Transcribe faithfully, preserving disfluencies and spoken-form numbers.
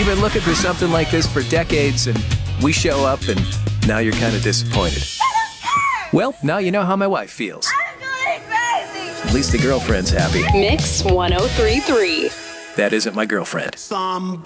You've been looking for something like this for decades, and we show up, and now you're kind of disappointed. Well, now you know how my wife feels. I'm going crazy. At least the girlfriend's happy. Mix one oh three point three. That isn't my girlfriend. Some